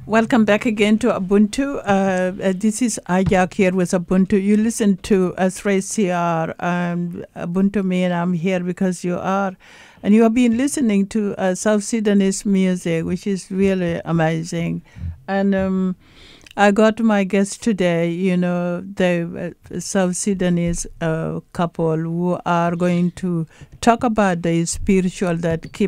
Welcome back again to Ubuntu. This is Ajak here with Ubuntu. You listen to Sray CR, Ubuntu me, and I'm here because you are. And you have been listening to South Sudanese music, which is really amazing. And I got my guest today, the South Sudanese couple who are going to talk about the spiritual that keep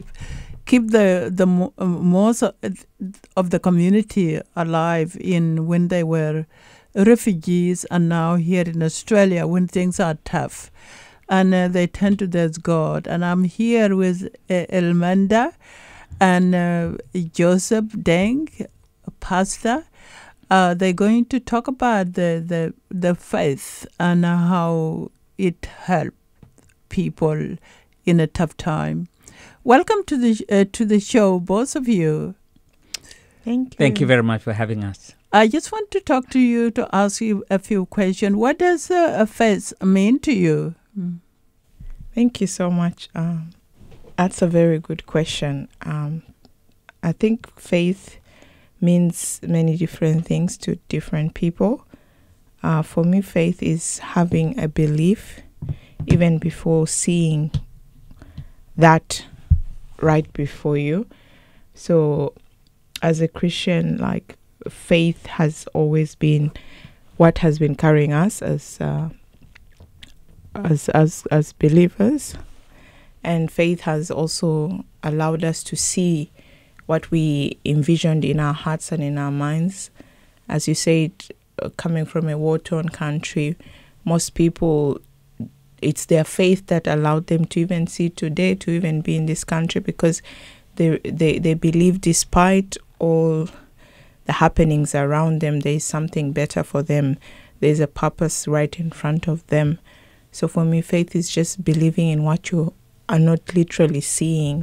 most of the community alive in when they were refugees and now here in Australia when things are tough. And they turn to their God. And I'm here with Elmanda and Joseph Deng, pastor. They're going to talk about the faith and how it helped people in a tough time. Welcome to the show, both of you. Thank you. Thank you very much for having us. I just want to talk to you to ask you a few questions. What does faith mean to you? Thank you so much. That's a very good question. I think faith means many different things to different people. For me, faith is having a belief even before seeing that right before you. So as a Christian, like, faith has always been what has been carrying us as believers, and faith has also allowed us to see what we envisioned in our hearts and in our minds. As you said, coming from a war-torn country, most people, it's their faith that allowed them to even see today, to even be in this country, because they believe despite all the happenings around them, there is something better for them. There's a purpose right in front of them. So for me, faith is just believing in what you are not literally seeing,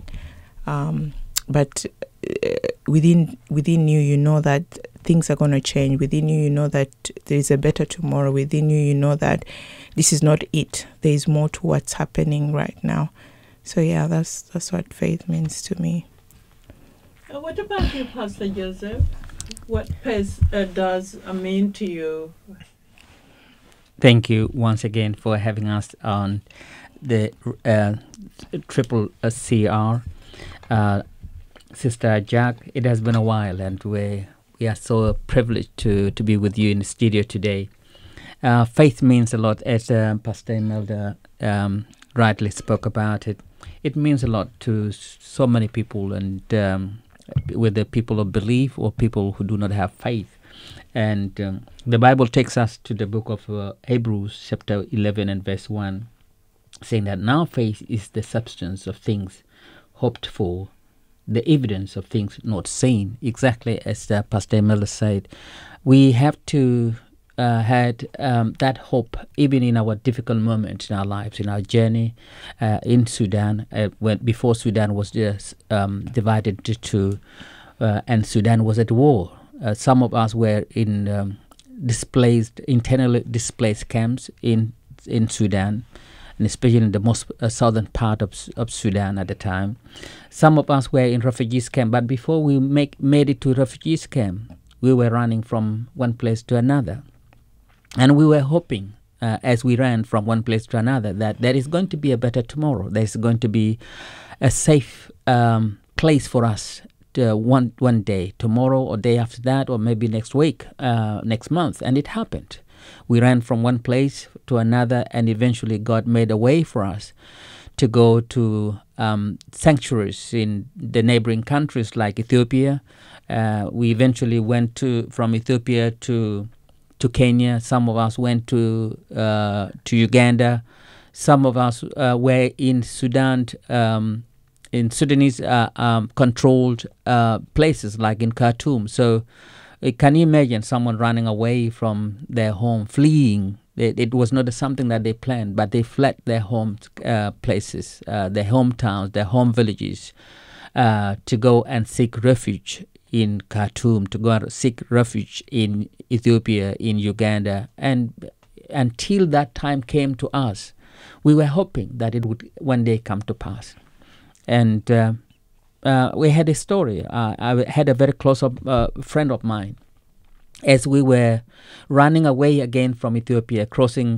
but within you, you know that things are going to change. Within you, you know that there is a better tomorrow. Within you, you know that this is not it. There is more to what's happening right now. So yeah, that's what faith means to me. What about you, Pastor Joseph? What faith does mean to you? Thank you once again for having us on the Triple CR. Sister Jack, it has been a while, and we are so privileged to be with you in the studio today. Faith means a lot, as Pastor Imelda rightly spoke about it. It means a lot to so many people, and whether people of belief or people who do not have faith. And the Bible takes us to the book of Hebrews, chapter 11 and verse 1, saying that now faith is the substance of things hoped for, the evidence of things not seen. Exactly as Pastor Miller said, we have to had that hope even in our difficult moments in our lives, in our journey in Sudan, before Sudan was just divided into two, and Sudan was at war. Some of us were in internally displaced camps in Sudan, and especially in the most southern part of Sudan at the time. Some of us were in refugees camp, but before we made it to refugees camp, we were running from one place to another. And we were hoping, as we ran from one place to another, that there is going to be a better tomorrow. There's going to be a safe place for us one day, tomorrow or day after that, or maybe next week, next month. And it happened. We ran from one place to another, and eventually God made a way for us to go to sanctuaries in the neighboring countries like Ethiopia. We eventually went from Ethiopia to Kenya. Some of us went to Uganda. Some of us were in Sudan, in Sudanese controlled places like in Khartoum. So can you imagine someone running away from their home, fleeing? It was not something that they planned, but they fled their home places, their hometowns, their home villages, to go and seek refuge in Khartoum, to go and seek refuge in Ethiopia, in Uganda. And until that time came to us, we were hoping that it would one day come to pass. And we had a story. I had a very close friend of mine. As we were running away again from Ethiopia, crossing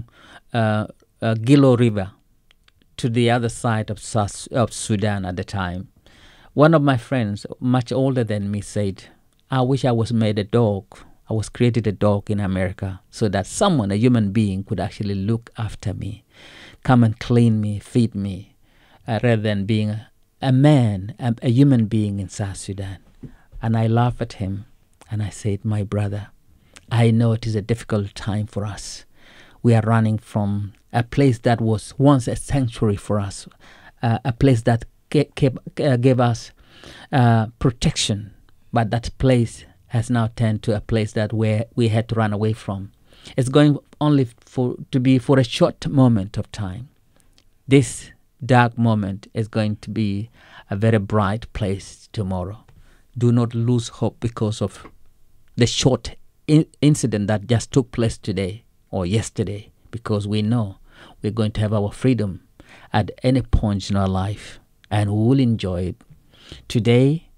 Gilo River to the other side of Sudan at the time, one of my friends, much older than me, said, I wish I was made a dog. I was created a dog in America so that someone, a human being, could actually look after me, come and clean me, feed me, rather than being a man, a human being in South Sudan. And I laughed at him and I said, my brother, I know it is a difficult time for us. We are running from a place that was once a sanctuary for us, a place that gave us protection, but that place has now turned to a place that we had to run away from. It's going only to be for a short moment of time. This dark moment is going to be a very bright place tomorrow. Do not lose hope because of the short incident that just took place today or yesterday, because we know we're going to have our freedom at any point in our life, and we will enjoy it. Today,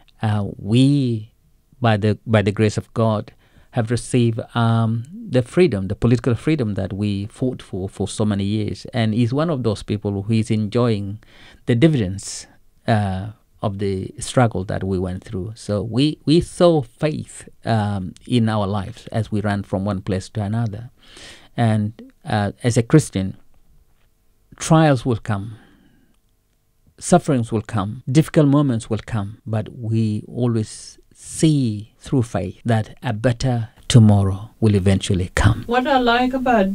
we, by the grace of God, have received the freedom, the political freedom that we fought for so many years, and he's one of those people who is enjoying the dividends of the struggle that we went through. So we saw faith in our lives as we ran from one place to another. And as a Christian, trials will come, sufferings will come, difficult moments will come, but we always see through faith that a better tomorrow will eventually come. What I like about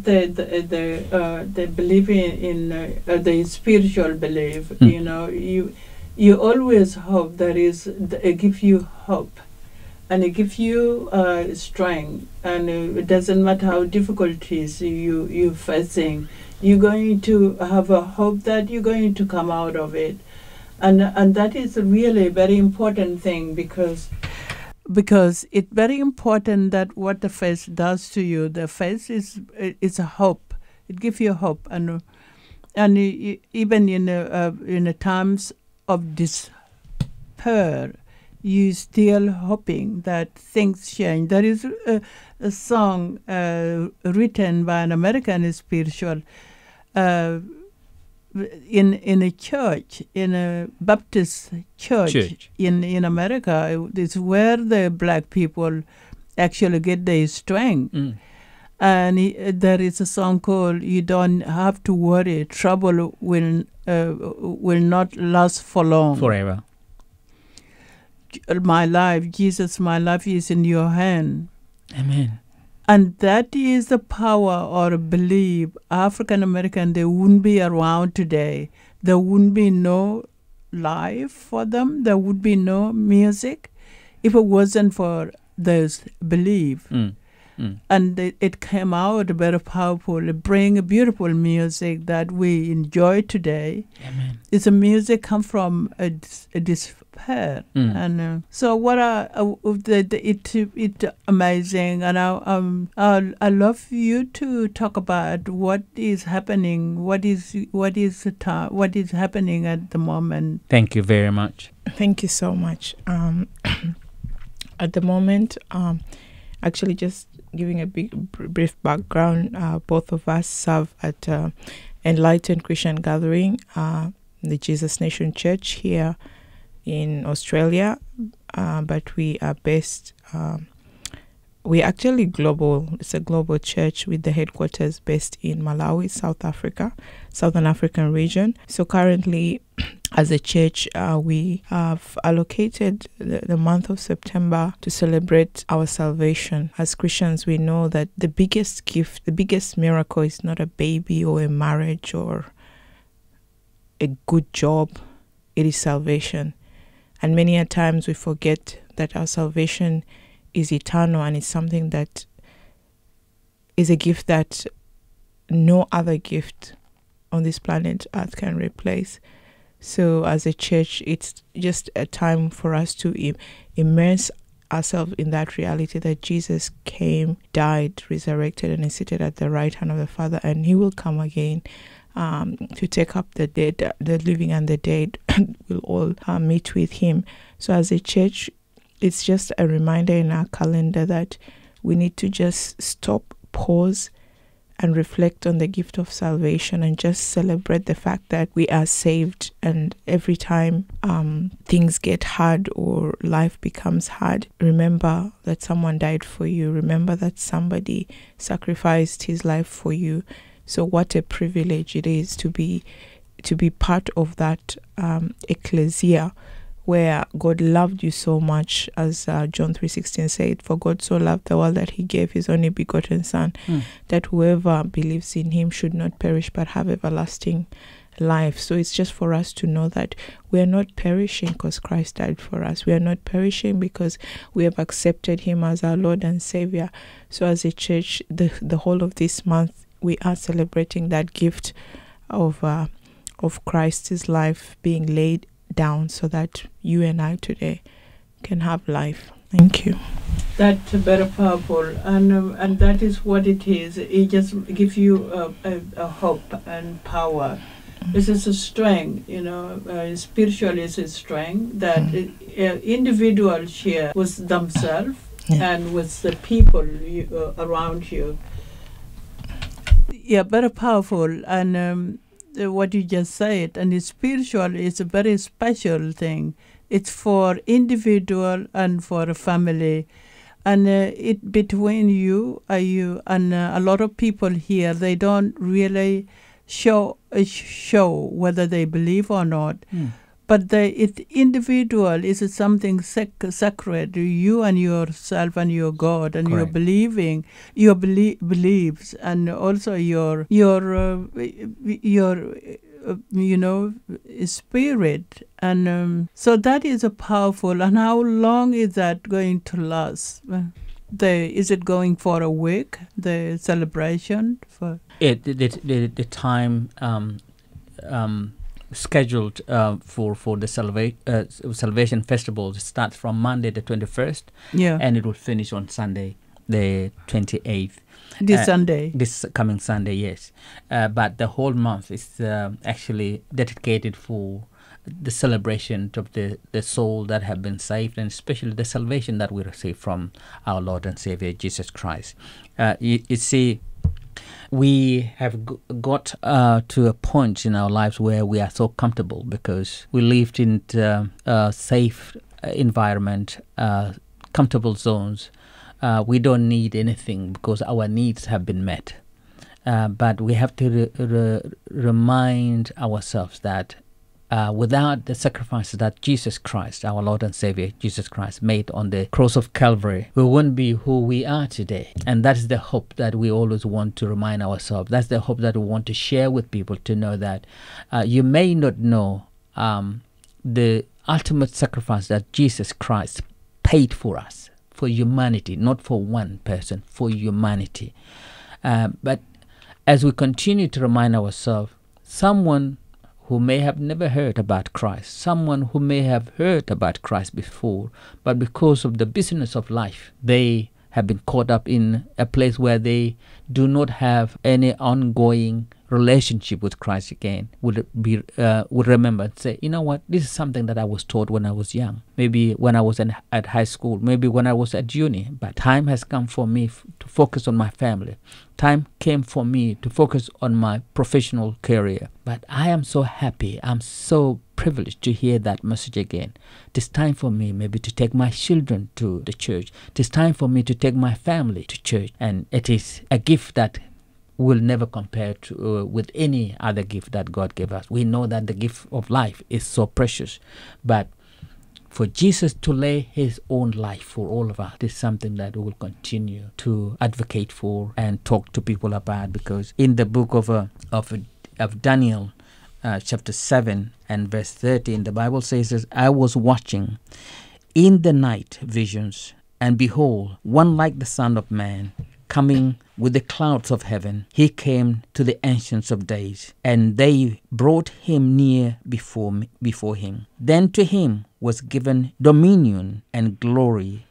the believing in the spiritual belief, you know, you always hope. That is, it gives you hope, and it gives you strength, and it doesn't matter how difficulties you're facing, you're going to have a hope that you're going to come out of it, and that is really a very important thing, because it's very important that what the faith does to you. The faith is a hope. It gives you hope, and even in the times of despair, you still hoping that things change. There is a song written by an American spiritual in a church, in a Baptist church. in America. It's where the black people actually get their strength. And there is a song called "You Don't Have to Worry, Trouble Will Not Last for Long." Forever. My life, Jesus, my life is in your hand. Amen. And that is the power or belief. African American, they wouldn't be around today. There wouldn't be no life for them. There would be no music if it wasn't for those belief. And it came out very powerful. It bring a beautiful music that we enjoy today. Amen. It's a music come from a despair, and so what it amazing. And I love you to talk about what is happening. What is happening at the moment. Thank you very much. Thank you so much. At the moment, actually, just giving a brief background, both of us serve at Enlightened Christian Gathering, the Jesus Nation Church here in Australia, but we are based, we're actually global. It's a global church with the headquarters based in Malawi, Southern African region. So currently, as a church, we have allocated the month of September to celebrate our salvation. As Christians, we know that the biggest gift, the biggest miracle is not a baby or a marriage or a good job. It is salvation. And many a times we forget that our salvation is eternal, and it's something that is a gift that no other gift on this planet Earth can replace. So as a church, it's just a time for us to immerse ourselves in that reality that Jesus came, died, resurrected, and is seated at the right hand of the Father, and he will come again to take up the dead, the living and the dead will all meet with him. So as a church, it's just a reminder in our calendar that we need to just stop, pause, and reflect on the gift of salvation and just celebrate the fact that we are saved. And every time things get hard or life becomes hard, remember that someone died for you. Remember that somebody sacrificed his life for you. So what a privilege it is to be part of that ecclesia, where God loved you so much, as John 3:16 said, for God so loved the world that he gave his only begotten Son, that whoever believes in him should not perish but have everlasting life. So it's just for us to know that we are not perishing because Christ died for us. We are not perishing because we have accepted him as our Lord and Savior. So as a church, the whole of this month, we are celebrating that gift of Christ's life being laid down so that you and I today can have life. Thank you. That's very powerful, and that is what it is. It just gives you a hope and power. This is a strength, spiritual is a strength that individuals share with themselves and with the people around you. Yeah, very powerful, and what you just said, and spiritual is a very special thing. It's for individual and for a family, and it between you and a lot of people here, they don't really show whether they believe or not. But individual is something sacred. You and yourself and your God and Correct. your beliefs, and also your spirit. And so that is a powerful. And how long is that going to last? Is it going for a week? The celebration for the time scheduled for the Salvation Festival starts from Monday the 21st, and it will finish on Sunday the 28th. This coming Sunday, yes. But the whole month is actually dedicated for the celebration of the soul that have been saved, and especially the salvation that we receive from our Lord and Savior Jesus Christ. You see, we have got to a point in our lives where we are so comfortable because we lived in a safe environment, comfortable zones. We don't need anything because our needs have been met. But we have to remind ourselves that without the sacrifices that Jesus Christ, our Lord and Savior, Jesus Christ, made on the cross of Calvary, we wouldn't be who we are today. And that is the hope that we always want to remind ourselves. That's the hope that we want to share with people, to know that you may not know the ultimate sacrifice that Jesus Christ paid for us, for humanity, not for one person, for humanity. But as we continue to remind ourselves, someone who may have never heard about Christ, someone who may have heard about Christ before, but because of the busyness of life, they have been caught up in a place where they do not have any ongoing relationship with Christ again, would remember and say, you know what, this is something that I was taught when I was young, maybe when I was at high school, maybe when I was at uni, but time has come for me to focus on my family. Time came for me to focus on my professional career. But I am so happy, I'm so privileged to hear that message again. It is time for me maybe to take my children to the church. It is time for me to take my family to church. And it is a gift that will never compare to with any other gift that God gave us. We know that the gift of life is so precious, but for Jesus to lay his own life for all of us is something that we will continue to advocate for and talk to people about, because in the book of Daniel, chapter 7 and verse 13, the Bible says, I was watching in the night visions, and behold, one like the Son of Man, coming with the clouds of heaven. He came to the Ancients of Days, and they brought him near before him. Then to him was given dominion and glory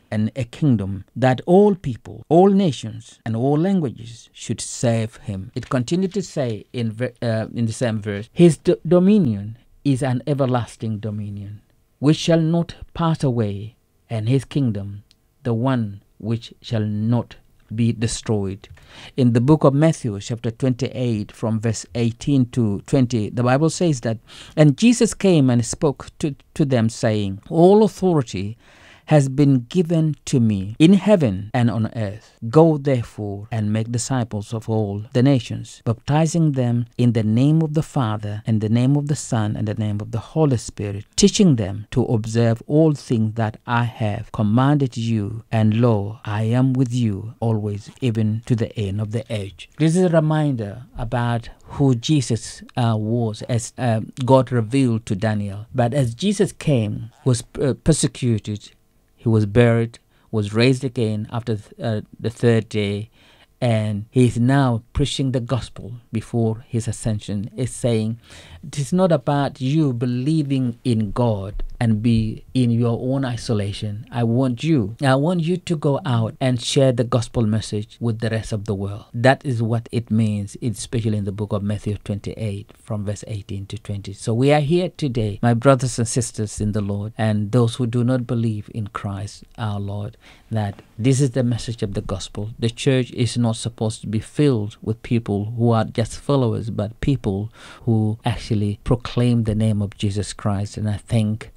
and a kingdom that all people, all nations, and all languages should serve him. It continued to say in the same verse, his dominion is an everlasting dominion, which shall not pass away, and his kingdom, the one which shall not be destroyed. In the book of Matthew, chapter 28, from verse 18 to 20, the Bible says that, and Jesus came and spoke to them, saying, all authority has been given to me in heaven and on earth. Go therefore and make disciples of all the nations, baptizing them in the name of the Father, and the name of the Son, and the name of the Holy Spirit, teaching them to observe all things that I have commanded you. And lo, I am with you always, even to the end of the age. This is a reminder about who Jesus was, as God revealed to Daniel. But as Jesus came, was persecuted, he was buried, was raised again after the third day, and he is now preaching the gospel before his ascension. Is saying, it is not about you believing in God and be in your own isolation. I want you to go out and share the gospel message with the rest of the world. That is what it means, especially in the book of Matthew 28, from verse 18 to 20. So we are here today, my brothers and sisters in the Lord, and those who do not believe in Christ our Lord, that this is the message of the gospel. The church is not supposed to be filled with people who are just followers, but people who actually proclaim the name of Jesus Christ. And I thank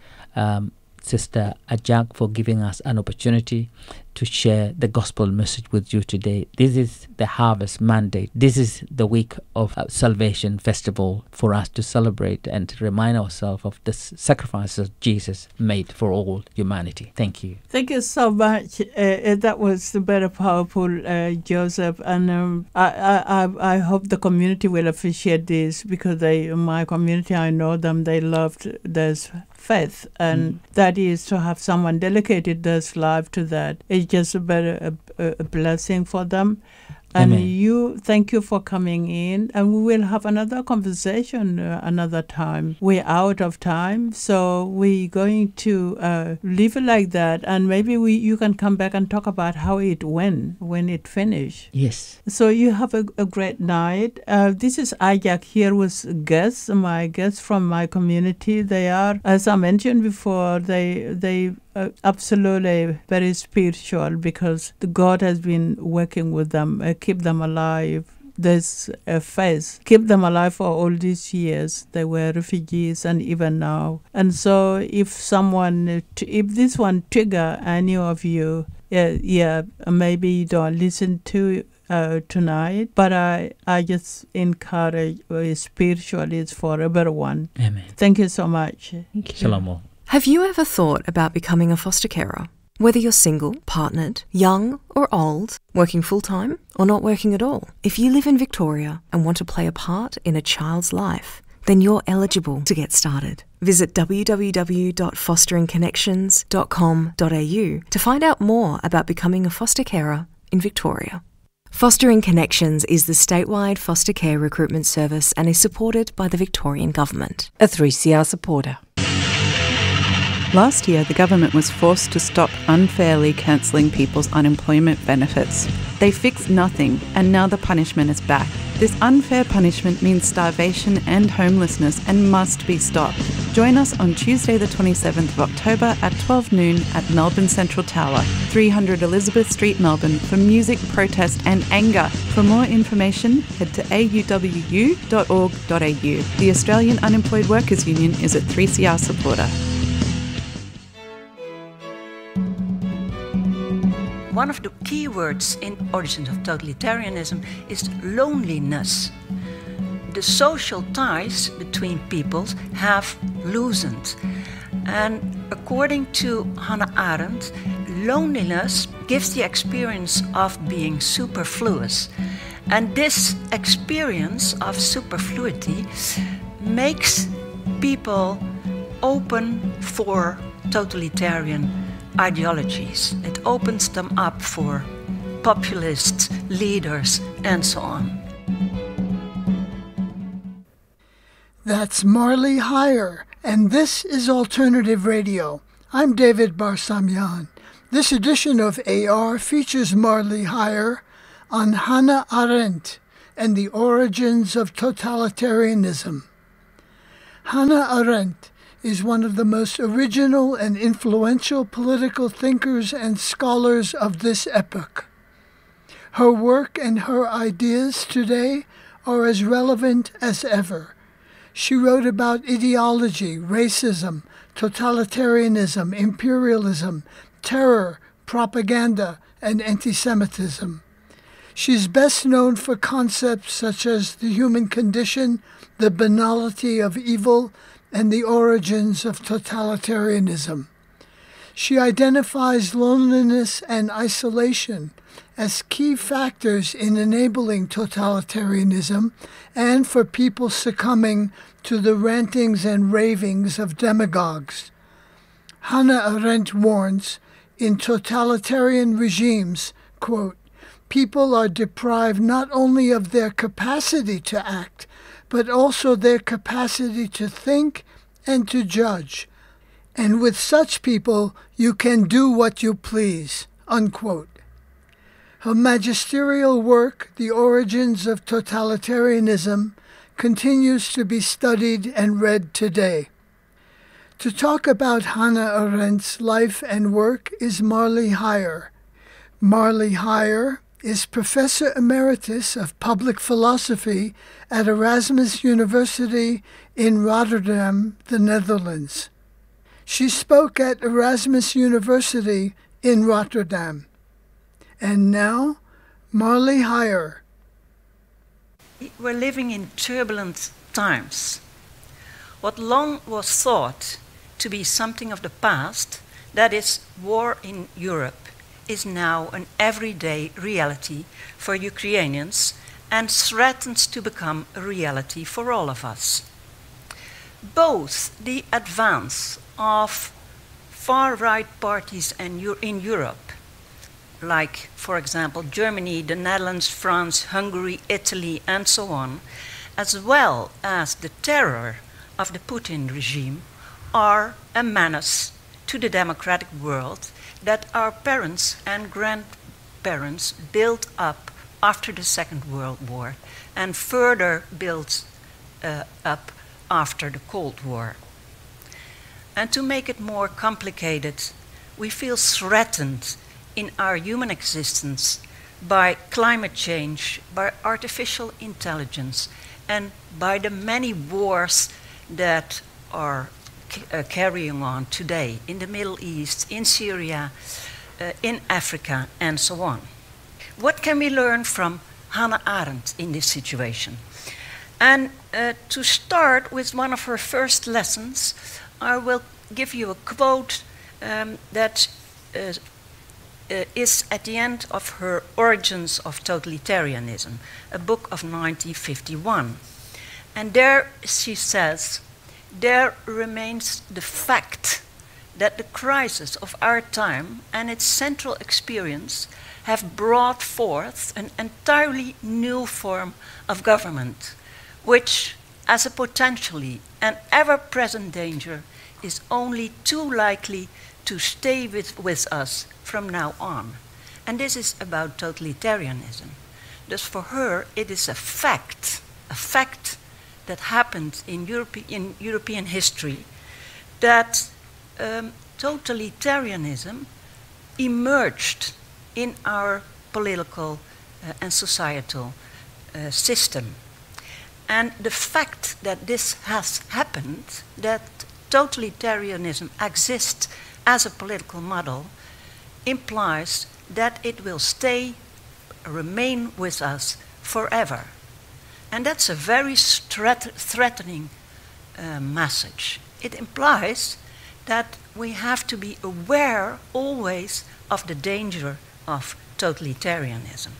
Sister Ajak for giving us an opportunity to share the gospel message with you today. This is the harvest mandate. This is the week of salvation festival for us to celebrate and to remind ourselves of the sacrifices Jesus made for all humanity. Thank you. Thank you so much. That was very powerful, Joseph. And I hope the community will appreciate this, because my community, I know them, they loved this faith, and that is to have someone dedicated their life to that. It's just a blessing for them. And Amen. Thank you for coming in, and we will have another conversation another time. We're out of time, so we're going to leave it like that, and maybe you can come back and talk about how it went when it finished. Yes. So you have a great night. This is Ajak here with guests, my guests from my community. They are, as I mentioned before, they absolutely very spiritual, because the God has been working with them, keep them alive. There's a faith, keep them alive for all these years. They were refugees, and even now. And so if this one trigger any of you, maybe you don't listen to tonight, but I just encourage spiritually it's for everyone. Amen. Thank you so much. Shalom. Have you ever thought about becoming a foster carer? Whether you're single, partnered, young or old, working full-time or not working at all, if you live in Victoria and want to play a part in a child's life, then you're eligible to get started. Visit www.fosteringconnections.com.au to find out more about becoming a foster carer in Victoria. Fostering Connections is the statewide foster care recruitment service and is supported by the Victorian Government. A 3CR supporter. Last year, the government was forced to stop unfairly cancelling people's unemployment benefits. They fixed nothing, and now the punishment is back. This unfair punishment means starvation and homelessness and must be stopped. Join us on Tuesday the 27th of October at 12 noon at Melbourne Central Tower, 300 Elizabeth Street, Melbourne, for music, protest and anger. For more information, head to auwu.org.au. The Australian Unemployed Workers Union is a 3CR supporter. One of the key words in Origins of Totalitarianism is loneliness. The social ties between peoples have loosened. And according to Hannah Arendt, loneliness gives the experience of being superfluous. And this experience of superfluity makes people open for totalitarian ideologies. It opens them up for populists, leaders, and so on. That's Marley Hire, and this is Alternative Radio. I'm David Barsamian. This edition of AR features Marley Heyer on Hannah Arendt and the origins of totalitarianism. Hannah Arendt is one of the most original and influential political thinkers and scholars of this epoch. Her work and her ideas today are as relevant as ever. She wrote about ideology, racism, totalitarianism, imperialism, terror, propaganda, and anti-Semitism. She's best known for concepts such as the human condition, the banality of evil, and the origins of totalitarianism. She identifies loneliness and isolation as key factors in enabling totalitarianism and for people succumbing to the rantings and ravings of demagogues. Hannah Arendt warns, in totalitarian regimes, quote, people are deprived not only of their capacity to act, but also their capacity to think and to judge. And with such people, you can do what you please, unquote. Her magisterial work, The Origins of Totalitarianism, continues to be studied and read today. To talk about Hannah Arendt's life and work is Marley Heyer. Marley Heyer is Professor Emeritus of Public Philosophy at Erasmus University in Rotterdam, the Netherlands. She spoke at Erasmus University in Rotterdam. And now, Marley Heyer. We're living in turbulent times. What long was thought to be something of the past, that is, war in Europe, is now an everyday reality for Ukrainians and threatens to become a reality for all of us. Both the advance of far-right parties in Europe, like, for example, Germany, the Netherlands, France, Hungary, Italy, and so on, as well as the terror of the Putin regime, are a menace to the democratic world that our parents and grandparents built up after the Second World War and further built up after the Cold War. And to make it more complicated, we feel threatened in our human existence by climate change, by artificial intelligence, and by the many wars that are carrying on today in the Middle East, in Syria, in Africa, and so on. What can we learn from Hannah Arendt in this situation? And to start with one of her first lessons, I will give you a quote that is at the end of her Origins of Totalitarianism, a book of 1951. And there she says, there remains the fact that the crisis of our time and its central experience have brought forth an entirely new form of government, which, as a potentially and ever-present danger, is only too likely to stay with us from now on. And this is about totalitarianism. Thus for her, it is a fact that happened in European history, that totalitarianism emerged in our political and societal system. And the fact that this has happened, that totalitarianism exists as a political model, implies that it will remain with us forever. And that's a very threatening message. It implies that we have to be aware always of the danger of totalitarianism.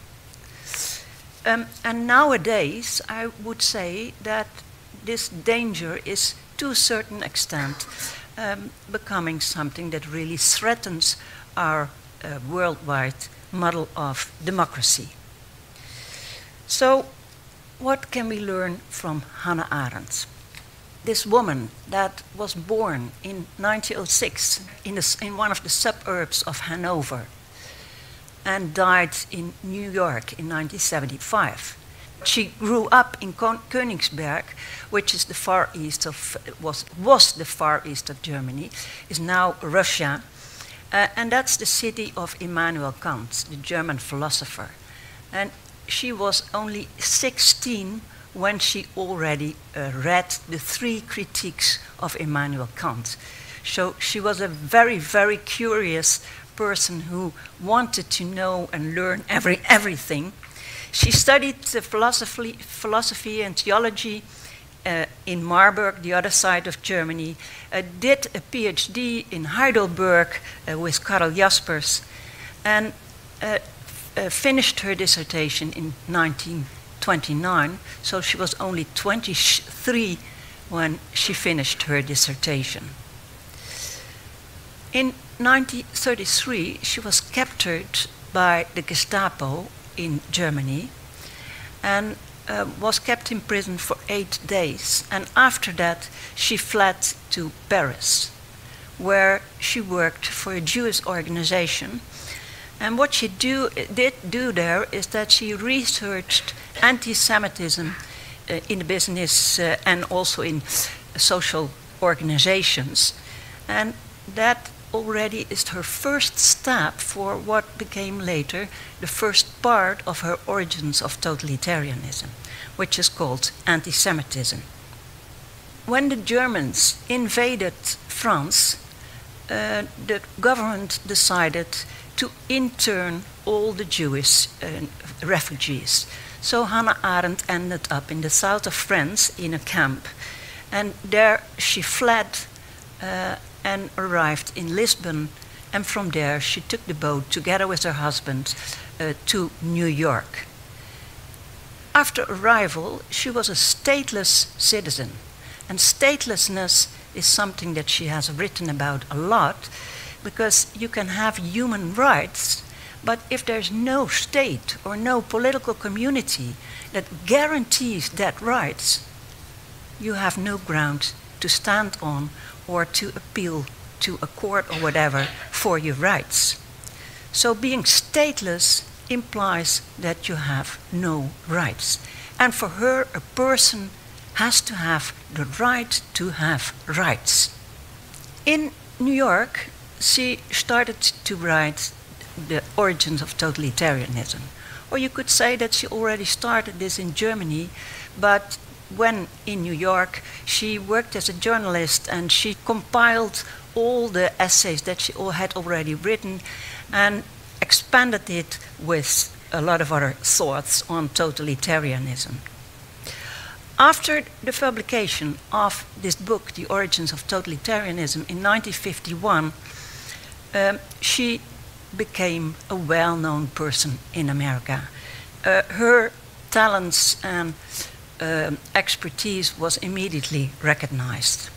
And nowadays, I would say that this danger is, to a certain extent, becoming something that really threatens our worldwide model of democracy. So, what can we learn from Hannah Arendt? this woman that was born in 1906 in one of the suburbs of Hanover and died in New York in 1975. She grew up in Königsberg, which is the far east of was the far east of Germany, is now Russia, and that's the city of Immanuel Kant, the German philosopher. And she was only 16 when she already read the 3 critiques of Immanuel Kant. So she was a very, very curious person who wanted to know and learn everything. She studied philosophy and theology in Marburg, the other side of Germany, did a PhD in Heidelberg with Karl Jaspers, and finished her dissertation in 1929, so she was only 23 when she finished her dissertation. In 1933, she was captured by the Gestapo in Germany and was kept in prison for 8 days. And after that, she fled to Paris, where she worked for a Jewish organization. And what she did do there is that she researched anti-Semitism in the business and also in social organizations. And that already is her first step for what became later the first part of her Origins of Totalitarianism, which is called anti-Semitism. When the Germans invaded France, the government decided to intern all the Jewish refugees. So Hannah Arendt ended up in the south of France in a camp, and there she fled and arrived in Lisbon, and from there she took the boat together with her husband to New York. After arrival, she was a stateless citizen, and statelessness is something that she has written about a lot, because you can have human rights, but if there's no state or no political community that guarantees that rights, you have no ground to stand on or to appeal to a court or whatever for your rights. So being stateless implies that you have no rights. And for her, a person has to have the right to have rights. In New York, she started to write The Origins of Totalitarianism. Or you could say that she already started this in Germany, but when in New York, she worked as a journalist and she compiled all the essays that she had already written and expanded it with a lot of other thoughts on totalitarianism. After the publication of this book, The Origins of Totalitarianism, in 1951, she became a well-known person in America. Her talents and expertise was immediately recognized.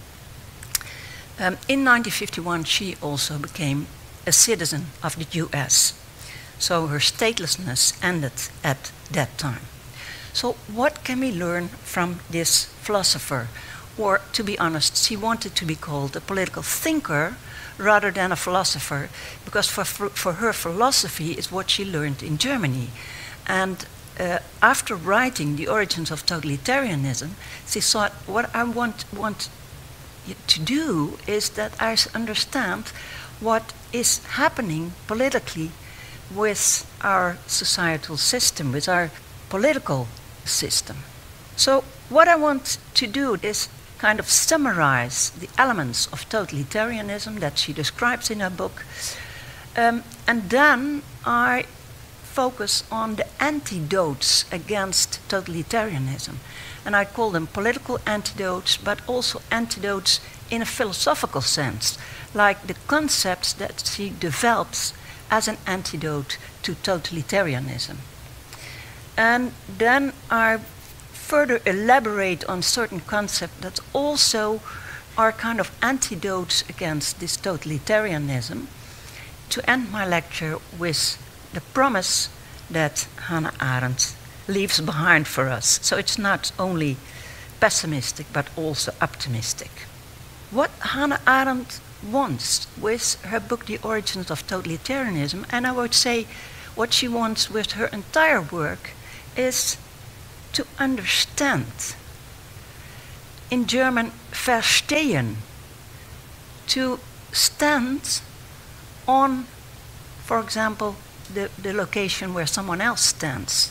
In 1951, she also became a citizen of the US. So her statelessness ended at that time. So what can we learn from this philosopher? Or, to be honest, she wanted to be called a political thinker rather than a philosopher, because for her, philosophy is what she learned in Germany. And after writing The Origins of Totalitarianism, she thought, what I want to do is that I understand what is happening politically with our societal system, with our political system. So what I want to do is kind of summarize the elements of totalitarianism that she describes in her book, and then I focus on the antidotes against totalitarianism. And I call them political antidotes, but also antidotes in a philosophical sense, like the concepts that she develops as an antidote to totalitarianism. And then I further elaborate on certain concepts that also are kind of antidotes against this totalitarianism, to end my lecture with the promise that Hannah Arendt leaves behind for us. So it's not only pessimistic but also optimistic. What Hannah Arendt wants with her book The Origins of Totalitarianism, and I would say what she wants with her entire work, is to understand. In German, verstehen, to stand on, for example, the location where someone else stands,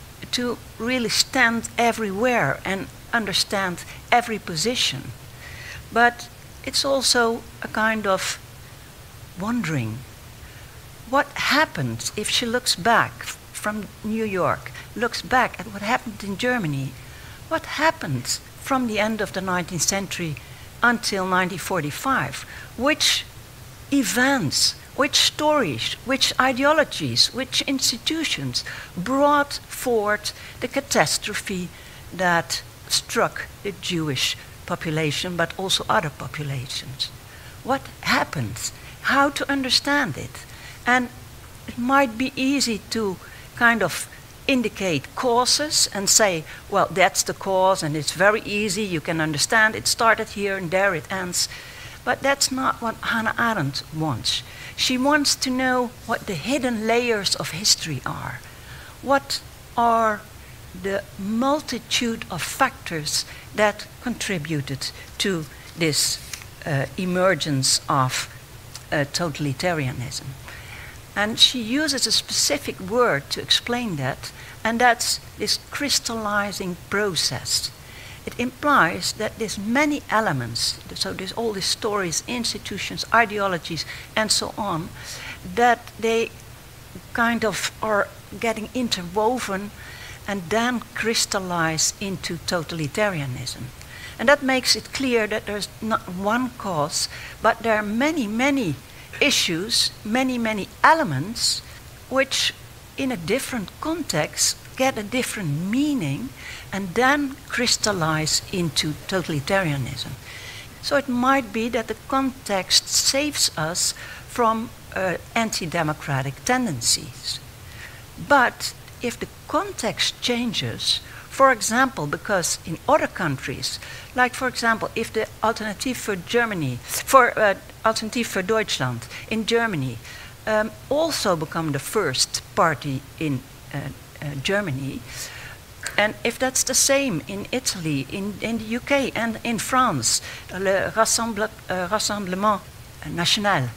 to really stand everywhere and understand every position. But it's also a kind of wondering. What happens if she looks back from New York, looks back at what happened in Germany? What happened from the end of the 19th century until 1945? Which events, which stories, which ideologies, which institutions brought forth the catastrophe that struck the Jewish population, but also other populations? What happened? How to understand it? And it might be easy to kind of indicate causes and say, well, that's the cause and it's very easy, you can understand, it started here and there it ends. But that's not what Hannah Arendt wants. She wants to know what the hidden layers of history are. What are the multitude of factors that contributed to this emergence of totalitarianism. And she uses a specific word to explain that, and that's this crystallizing process. It implies that there's many elements, so there's all these stories, institutions, ideologies, and so on, that they kind of are getting interwoven and then crystallize into totalitarianism. And that makes it clear that there's not one cause, but there are many, many issues, many, many elements, which in a different context get a different meaning and then crystallize into totalitarianism. So it might be that the context saves us from anti-democratic tendencies. But if the context changes, for example, because in other countries, like for example, if the Alternative for Germany, Alternative for Deutschland in Germany also become the first party in Germany, and if that's the same in Italy, in the UK and in France, Le Rassemblement National,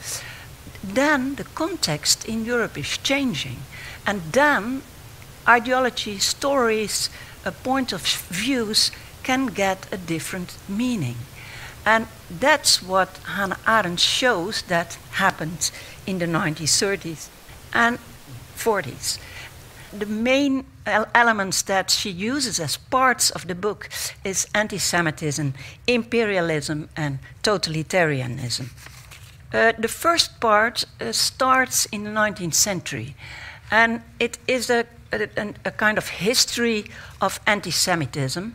then the context in Europe is changing. And then ideology, stories, point of views can get a different meaning. And that's what Hannah Arendt shows that happened in the 1930s and 40s. The main elements that she uses as parts of the book is anti-Semitism, imperialism, and totalitarianism. The first part starts in the 19th century, and it is a kind of history of anti-Semitism.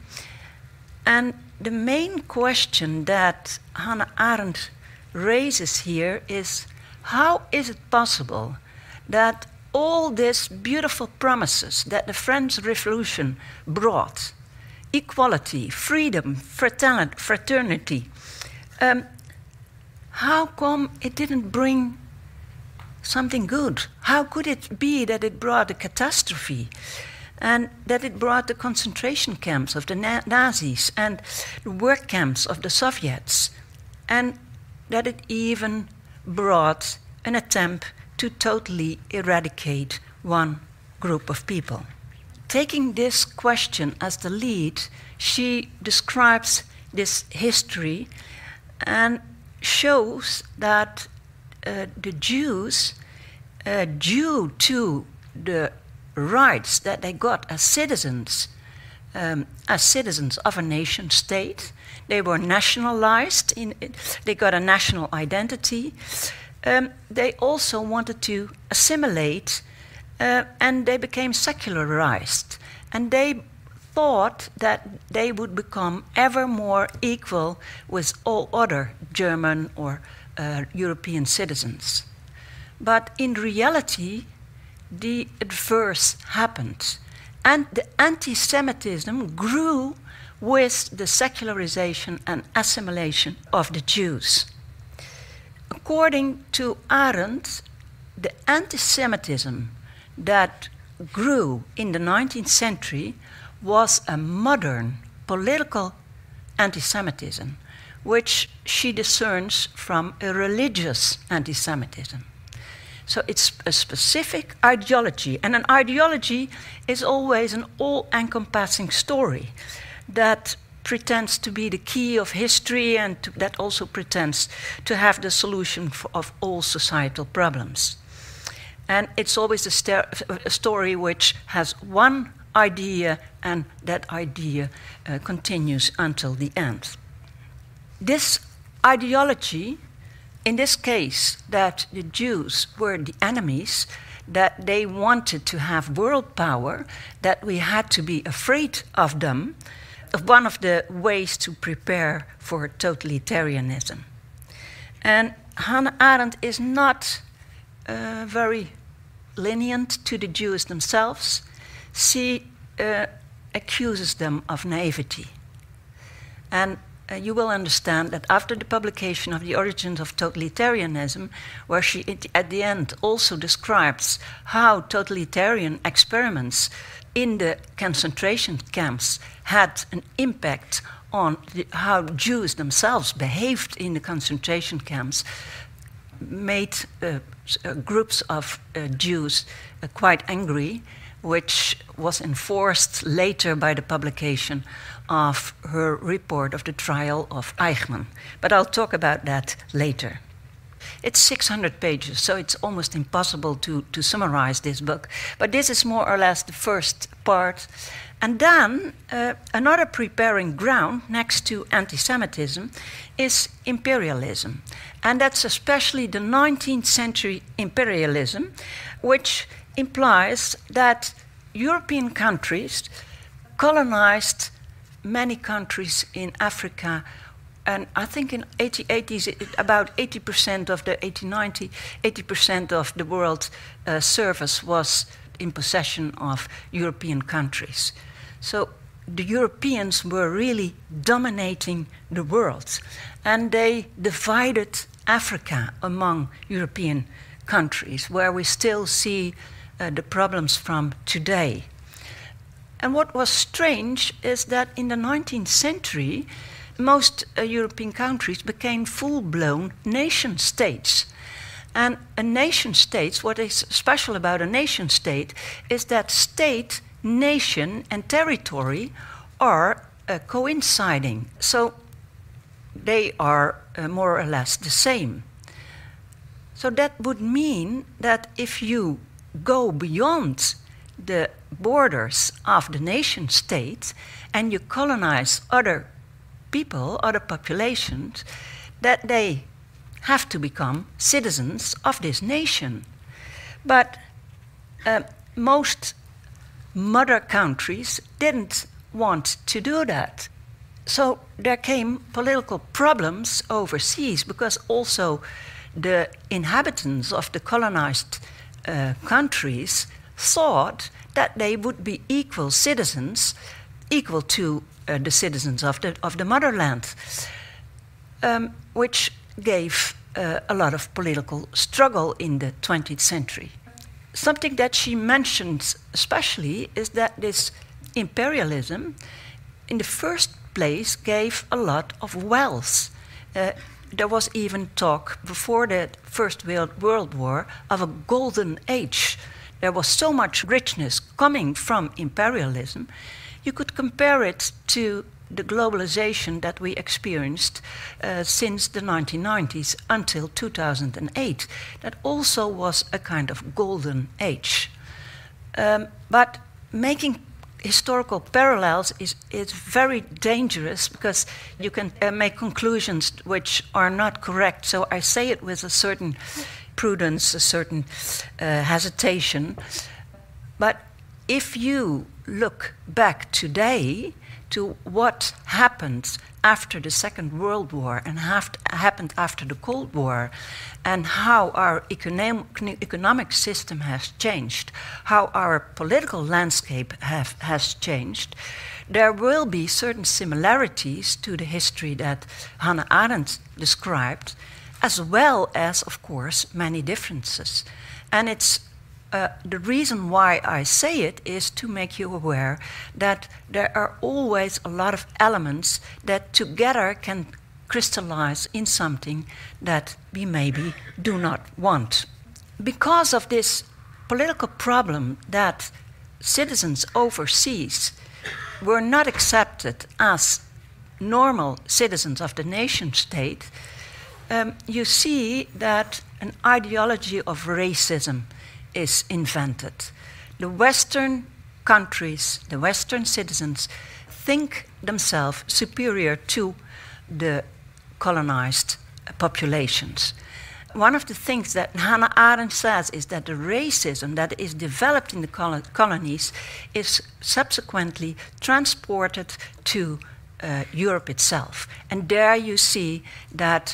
And the main question that Hannah Arendt raises here is, how is it possible that all these beautiful promises that the French Revolution brought, equality, freedom, fraternity, how come it didn't bring something good? How could it be that it brought a catastrophe and that it brought the concentration camps of the Nazis and the work camps of the Soviets, and that it even brought an attempt to totally eradicate one group of people? Taking this question as the lead, she describes this history and shows that the Jews, due to the rights that they got as citizens of a nation state, they were nationalized, they got a national identity. They also wanted to assimilate, and they became secularized. And they thought that they would become ever more equal with all other German or European citizens. But in reality, the adverse happened. And the anti-Semitism grew with the secularization and assimilation of the Jews. According to Arendt, the anti-Semitism that grew in the 19th century was a modern political anti-Semitism, which she discerns from a religious anti-Semitism. So it's a specific ideology, and an ideology is always an all-encompassing story that pretends to be the key of history and that also pretends to have the solution of all societal problems. And it's always a story which has one idea, and that idea continues until the end. This ideology, in this case, that the Jews were the enemies, that they wanted to have world power, that we had to be afraid of them, one of the ways to prepare for totalitarianism. And Hannah Arendt is not very lenient to the Jews themselves. She accuses them of naivety. And you will understand that after the publication of The Origins of Totalitarianism, where she at the end also describes how totalitarian experiments in the concentration camps had an impact on how Jews themselves behaved in the concentration camps, made groups of Jews quite angry, which was enforced later by the publication of her report of the trial of Eichmann. But I'll talk about that later. It's 600 pages, so it's almost impossible to summarize this book. But this is more or less the first part. And then another preparing ground next to anti-Semitism is imperialism. And that's especially the 19th century imperialism, which implies that European countries colonized many countries in Africa, and I think in 80s, about 80% of the 80% of the world surface was in possession of European countries. So the Europeans were really dominating the world, and they divided Africa among European countries, where we still see the problems from today. And what was strange is that in the 19th century, most European countries became full-blown nation states. And a nation state, what is special about a nation state is that state, nation, and territory are coinciding. So they are more or less the same. So that would mean that if you go beyond the borders of the nation state and you colonize other people, other populations, that they have to become citizens of this nation. But most mother countries didn't want to do that. So there came political problems overseas, because also the inhabitants of the colonized countries thought that they would be equal citizens, equal to the citizens of the motherland, which gave a lot of political struggle in the 20th century. Something that she mentions especially is that this imperialism, in the first place, gave a lot of wealth. There was even talk before the First World War of a golden age. There was so much richness coming from imperialism. You could compare it to the globalization that we experienced since the 1990s until 2008. That also was a kind of golden age. But making historical parallels is very dangerous, because you can make conclusions which are not correct. So I say it with a certain prudence, a certain hesitation. But if you look back today to what happened after the Second World War and happened after the Cold War, and how our economic system has changed, how our political landscape has changed, there will be certain similarities to the history that Hannah Arendt described, as well as, of course, many differences. And it's the reason why I say it is to make you aware that there are always a lot of elements that together can crystallize in something that we maybe do not want. Because of this political problem that citizens overseas were not accepted as normal citizens of the nation state, you see that an ideology of racism is invented. The Western countries, the Western citizens, think themselves superior to the colonized populations. One of the things that Hannah Arendt says is that the racism that is developed in the colonies is subsequently transported to Europe itself. And there you see that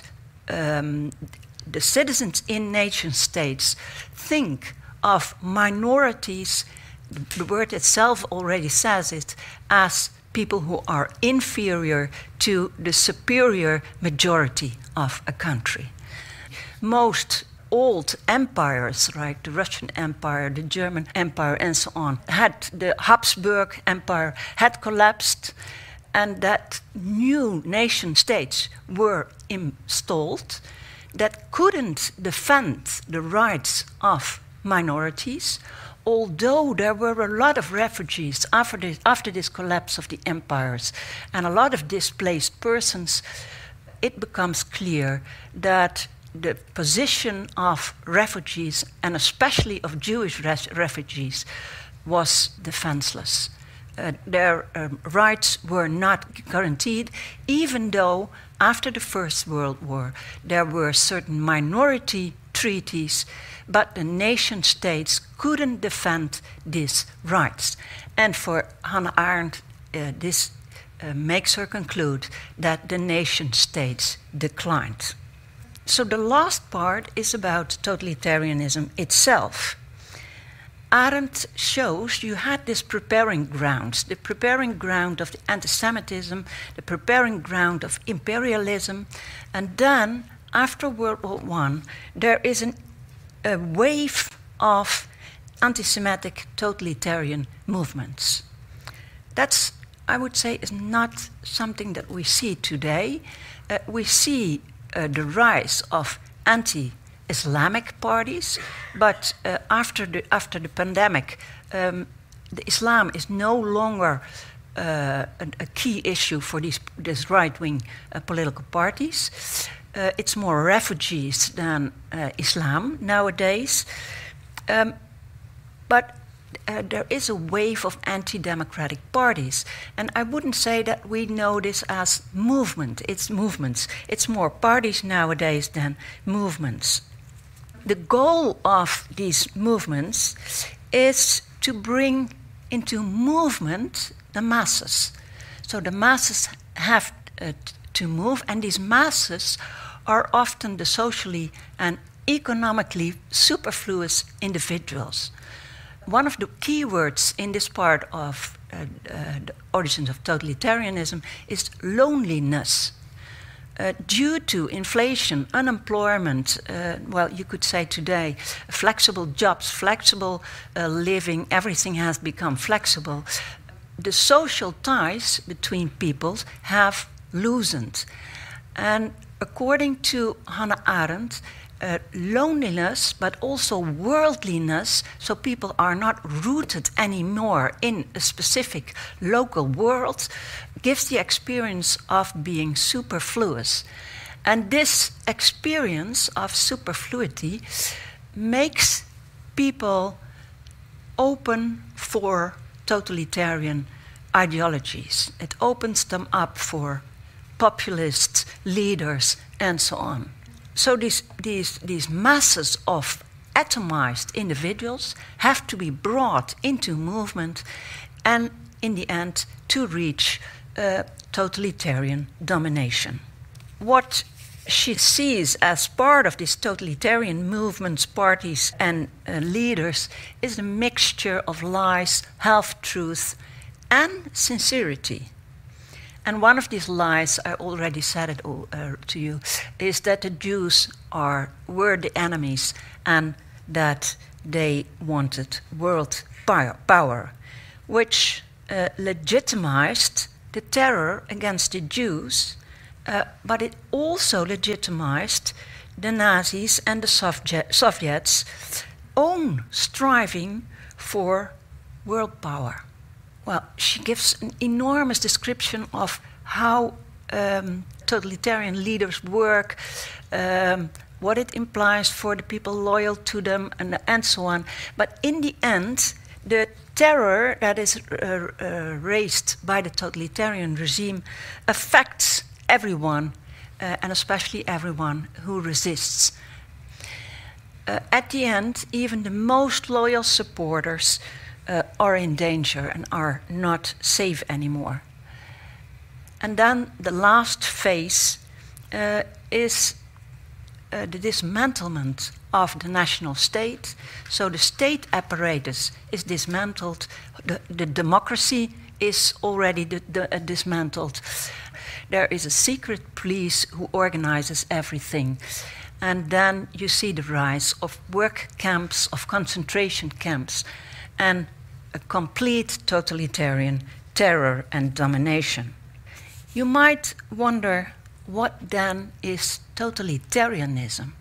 the citizens in nation states think of minorities, the word itself already says it, as people who are inferior to the superior majority of a country. Most old empires, like the Russian Empire, the German Empire, and so on, the Habsburg Empire had collapsed, and that new nation states were installed that couldn't defend the rights of minorities, although there were a lot of refugees after this collapse of the empires and a lot of displaced persons. It becomes clear that the position of refugees, and especially of Jewish refugees, was defenseless. Their rights were not guaranteed, even though after the First World War there were certain minority treaties, but the nation states couldn't defend these rights. And for Hannah Arendt, this makes her conclude that the nation states declined. So the last part is about totalitarianism itself. Arendt shows you had this preparing ground, the preparing ground of the anti-Semitism, the preparing ground of imperialism, and then after World War I, there is a wave of anti-Semitic totalitarian movements. That's, I would say, is not something that we see today. We see the rise of anti-Islamic parties, but after the pandemic, the Islam is no longer a key issue for these right-wing political parties. It's more refugees than Islam nowadays. But there is a wave of anti-democratic parties. And I wouldn't say that we know this as movement. It's movements. It's more parties nowadays than movements. The goal of these movements is to bring into movement the masses. So the masses have to move, and these masses are often the socially and economically superfluous individuals. One of the key words in this part of the origins of totalitarianism is loneliness. Due to inflation, unemployment, well, you could say today, flexible jobs, flexible living, everything has become flexible. The social ties between peoples have loosened. And according to Hannah Arendt, loneliness, but also worldliness, so people are not rooted anymore in a specific local world, gives the experience of being superfluous. And this experience of superfluity makes people open for totalitarian ideologies. It opens them up for populist leaders and so on. So these masses of atomized individuals have to be brought into movement and, in the end, to reach totalitarian domination. What she sees as part of these totalitarian movements, parties, and leaders is a mixture of lies, half-truth, and sincerity. And one of these lies, I already said it to you, is that the Jews were the enemies and that they wanted world power, which legitimized the terror against the Jews, but it also legitimized the Nazis and the Soviets' own striving for world power. Well, she gives an enormous description of how totalitarian leaders work, what it implies for the people loyal to them, and so on. But in the end, the terror that is raised by the totalitarian regime affects everyone, and especially everyone who resists. At the end, even the most loyal supporters are in danger and are not safe anymore. And then the last phase is the dismantlement of the national state. So the state apparatus is dismantled, the democracy is already dismantled. There is a secret police who organizes everything. And then you see the rise of work camps, of concentration camps, and a complete totalitarian terror and domination. You might wonder, what then is totalitarianism?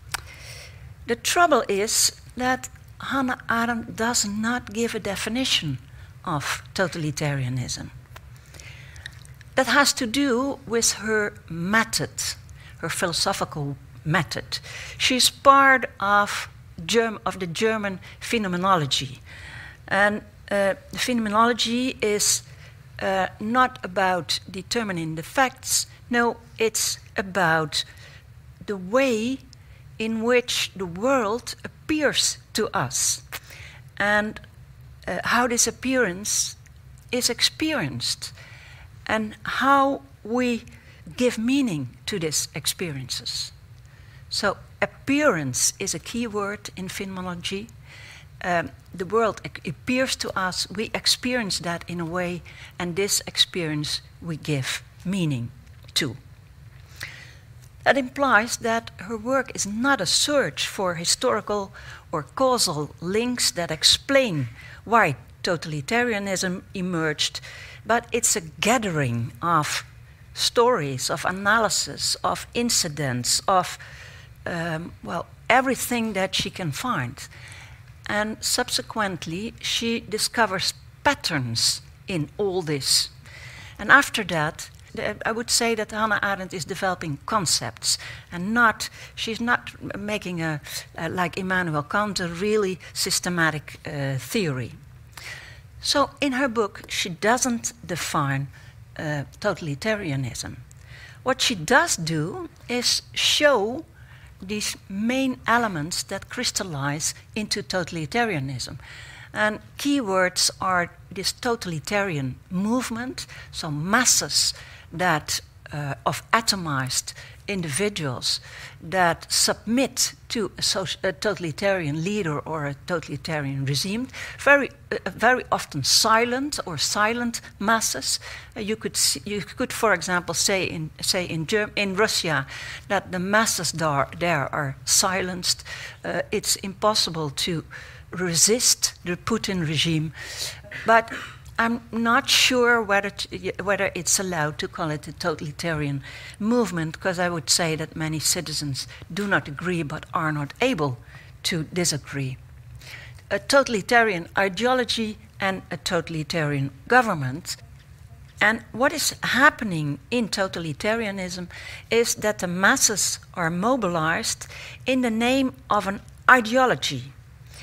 The trouble is that Hannah Arendt does not give a definition of totalitarianism. That has to do with her method, her philosophical method. She's part of the German phenomenology. And the phenomenology is not about determining the facts. No, it's about the way in which the world appears to us and how this appearance is experienced and how we give meaning to these experiences. So appearance is a key word in phenomenology. The world appears to us, we experience that in a way, and this experience we give meaning to. That implies that her work is not a search for historical or causal links that explain why totalitarianism emerged, but it's a gathering of stories, of analysis, of incidents, of, everything that she can find. And subsequently, she discovers patterns in all this. And after that, I would say that Hannah Arendt is developing concepts and she's not making like Immanuel Kant, a really systematic theory. So in her book, she doesn't define totalitarianism. What she does do is show these main elements that crystallize into totalitarianism. And keywords are this totalitarian movement, so masses that of atomized individuals that submit to a totalitarian leader or a totalitarian regime, very often silent or silent masses. You could, for example, say in Russia that the masses there are silenced. It's impossible to resist the Putin regime, but I'm not sure whether it's allowed to call it a totalitarian movement, because I would say that many citizens do not agree but are not able to disagree. A totalitarian ideology and a totalitarian government. And what is happening in totalitarianism is that the masses are mobilized in the name of an ideology.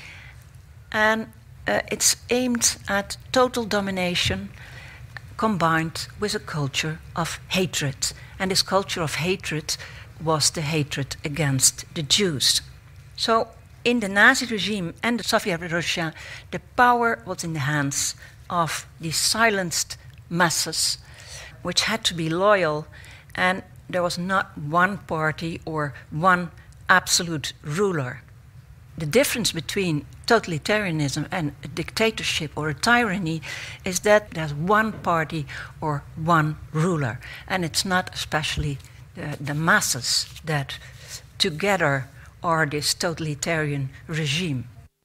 And it's aimed at total domination combined with a culture of hatred. And this culture of hatred was the hatred against the Jews. So in the Nazi regime and the Soviet Russia, the power was in the hands of the silenced masses, which had to be loyal, and there was not one party or one absolute ruler. The difference between totalitarianism and a dictatorship or a tyranny is that there's one party or one ruler, and it's not especially the masses that together are this totalitarian regime.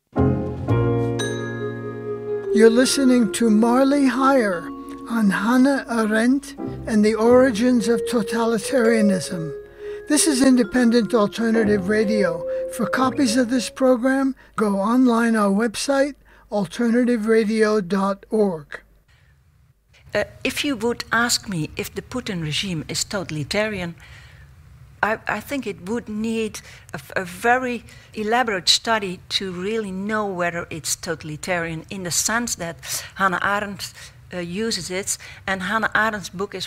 You're listening to Marley Hire on Hannah Arendt and the Origins of Totalitarianism. This is Independent Alternative Radio. For copies of this program, go online our website, alternativeradio.org. If you would ask me if the Putin regime is totalitarian, I think it would need a very elaborate study to really know whether it's totalitarian, in the sense that Hannah Arendt uses it, and Hannah Arendt's book is